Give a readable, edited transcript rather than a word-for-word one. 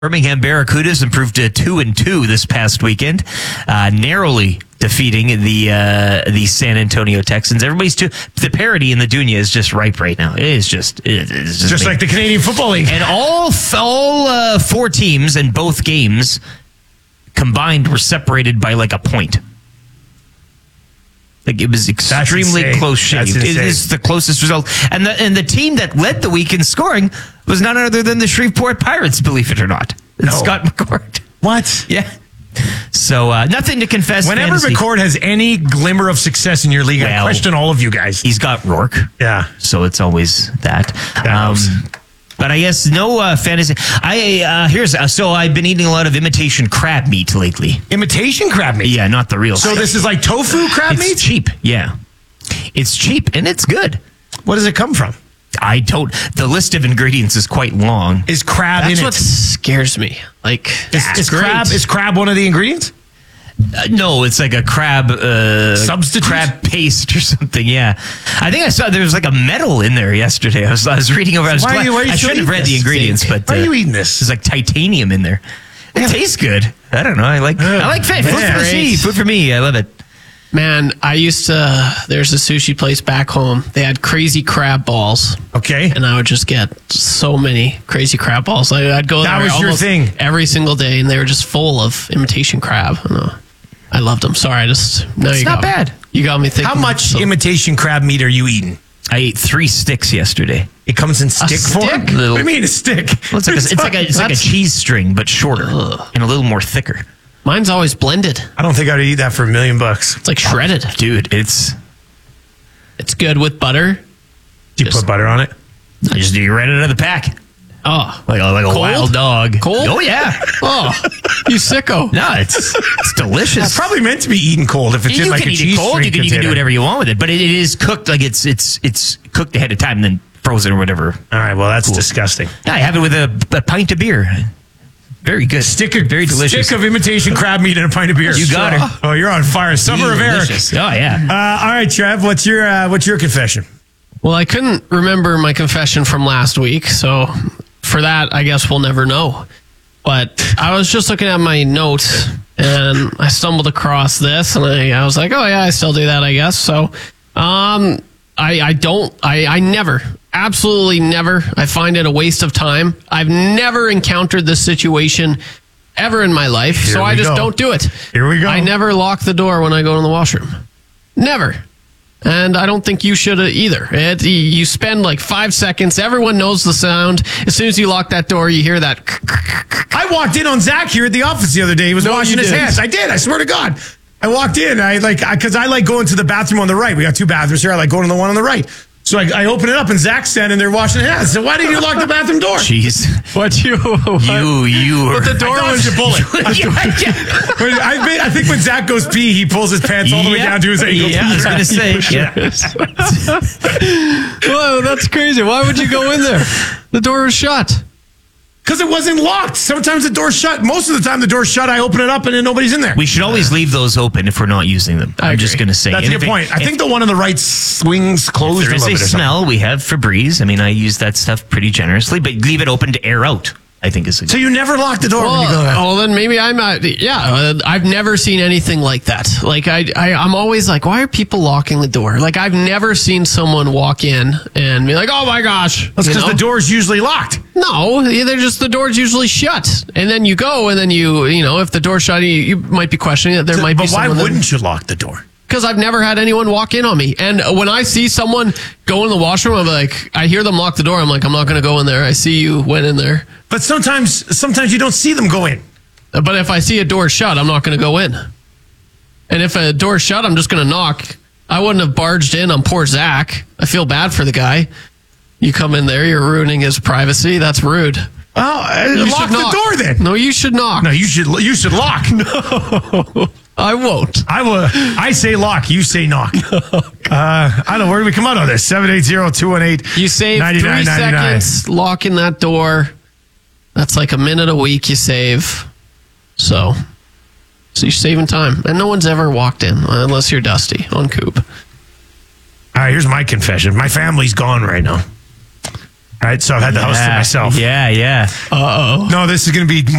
Birmingham Barracudas improved to 2-2 this past weekend, narrowly defeating the San Antonio Texans. The parity in the Dunya is just ripe right now. It is just like the Canadian Football League. And all four teams in both games combined were separated by like a point. Like it was extremely close shave. It is the closest result. And the team that led the week in scoring was none other than the Shreveport Pirates, believe it or not. No. Scott McCord. What? Yeah. So nothing to confess. Whenever McCord has any glimmer of success in your league, I question all of you guys. He's got Rourke. Yeah. So it's always that. But I guess no fantasy. So I've been eating a lot of imitation crab meat lately. Imitation crab meat? Yeah, not the real. So this is like tofu crab meat? It's cheap, yeah. It's cheap and it's good. What does it come from? The list of ingredients is quite long. Is crab in it? That's what scares me. Like, is crab one of the ingredients? No, it's like a crab substitute, crab paste or something. Yeah, I think I saw there was like a metal in there yesterday. I was reading over. I shouldn't have read the ingredients, but why are you eating this? There's like titanium in there. It tastes good. I don't know. I like food for me. I love it. Man, there's a sushi place back home. They had crazy crab balls. Okay. And I would just get so many crazy crab balls. I'd go there. That was your thing. Every single day, and they were just full of imitation crab. I loved them. Sorry, it's not bad. You got me thinking. How much imitation crab meat are you eating? I ate 3 sticks yesterday. It comes in stick form? What do you mean a stick? Well, it's like a cheese string, but shorter and a little more thicker. Mine's always blended. I don't think I'd eat that for $1 million. It's like shredded. Dude, it's good with butter. Do you put butter on it? I just do right out of the pack. Oh. Like a wild dog. Cold? Oh, yeah. Oh, you sicko. No, it's delicious. It's probably meant to be eaten cold if it's in like a cheese string container. You can do whatever you want with it, but it is cooked like it's cooked ahead of time and then frozen or whatever. All right, well, that's disgusting. Yeah, I have it with a pint of beer. Very good. Very delicious. Stick of imitation crab meat and a pint of beer. You got her. Oh, you're on fire. Summer of Eric. Oh, yeah. All right, Trev, what's your confession? Well, I couldn't remember my confession from last week, so for that, I guess we'll never know. But I was just looking at my notes, and I stumbled across this, and I was like, oh, yeah, I still do that, I guess. So I never, absolutely never, I find it a waste of time. I've never encountered this situation ever in my life, so I just don't do it. Here we go. I never lock the door when I go to the washroom. Never. And I don't think you should either. You spend like 5 seconds. Everyone knows the sound. As soon as you lock that door, you hear that. I walked in on Zach here at the office the other day. He was washing his hands. I did. I swear to God. I walked in. Because I like going to the bathroom on the right. We got 2 bathrooms here. I like going to the one on the right. So I open it up and Zach's standing there washing his hands. So why didn't you lock the bathroom door? Jeez. You But the door was a bullet. I think when Zach goes pee, he pulls his pants all the way down to his ankles. Yeah, I was going to say. Whoa, that's crazy. Why would you go in there? The door was shut. Because it wasn't locked. Sometimes the door's shut. Most of the time the door's shut. I open it up and then nobody's in there. We should always leave those open if we're not using them. I'm just going to say. That's a good point. I think the one on the right swings closed. If there is a smell, we have Febreze. I mean, I use that stuff pretty generously, but leave it open to air out, I think is a good. So you never lock the door when you go out? Oh, then maybe I'm not. Yeah, I've never seen anything like that. Like I'm always like, why are people locking the door? Like I've never seen someone walk in and be like, oh my gosh. That's because the door's usually locked. No, the door's usually shut. And then you go and then if the door's shut, you might be questioning it. There might be someone. But why wouldn't you lock the door? Because I've never had anyone walk in on me. And when I see someone go in the washroom, I'm like, I hear them lock the door. I'm like, I'm not going to go in there. I see you went in there. But sometimes you don't see them go in. But if I see a door shut, I'm not going to go in. And if a door's shut, I'm just going to knock. I wouldn't have barged in on poor Zach. I feel bad for the guy. You come in there, you're ruining his privacy. That's rude. Well, lock the door then. No, you should knock. No, you should lock. No. I won't. I say lock. You say knock. I don't know. Where do we come out on this? 780-218-9999. You save 3 seconds locking that door. That's like a minute a week you save. So you're saving time. And no one's ever walked in unless you're Dusty on Coop. All right, here's my confession. My family's gone right now. Right, so I've had the house to myself. Yeah. Uh-oh. No, this is going to be